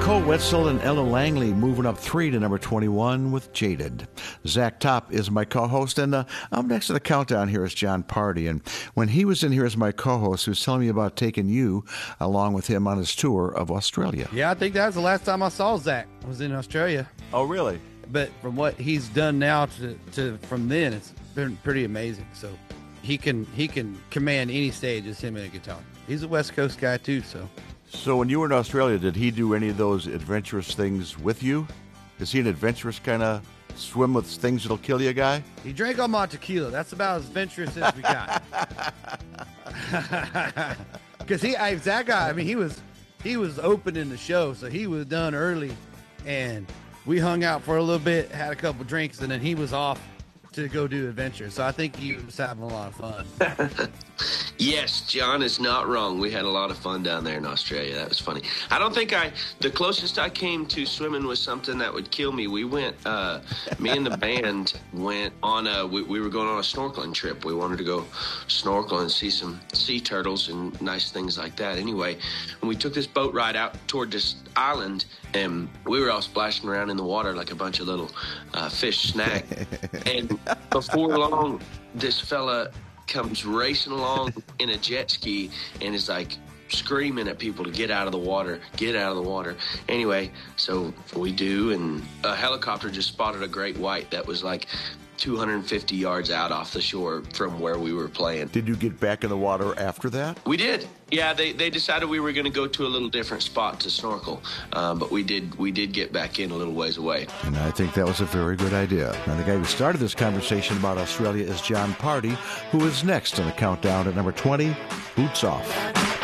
Nicole Wetzel and Ella Langley moving up 3 to number 21 with Jaded. Zach Top is my co-host, and up next to the countdown here is John Party. And when he was in here as my co-host, he was telling me about taking you along with him on his tour of Australia. Yeah, I think that was the last time I saw Zach. I was in Australia. Oh, really? But from what he's done now to from then, it's been pretty amazing. So he can command any stage as him and a guitar. He's a West Coast guy too, so. So when you were in Australia, did he do any of those adventurous things with you? Is he an adventurous kind of swim with things that'll kill you guy? He drank all my tequila. That's about as adventurous as we got. Because Zach guy, I mean, he was opening the show, so he was done early, and we hung out for a little bit, had a couple drinks, and then he was off to go do adventures. So I think he was having a lot of fun. Yes, John is not wrong. We had a lot of fun down there in Australia. That was funny. I don't think the closest I came to swimming was something that would kill me. We went, me and the band went on we were going on a snorkeling trip. We wanted to go snorkel and see some sea turtles and nice things like that. Anyway, when we took this boat ride out toward this island, and we were all splashing around in the water like a bunch of little fish snack. And before long, this fella comes racing along in a jet ski and is like screaming at people to get out of the water, get out of the water. Anyway, so we do, and a helicopter just spotted a great white that was like 250 yards out off the shore from where we were playing. Did you get back in the water after that? We did. Yeah, they decided we were going to go to a little different spot to snorkel, but we did get back in a little ways away. And I think that was a very good idea. Now, the guy who started this conversation about Australia is John Party, who is next on the countdown at number 20, Boots Off.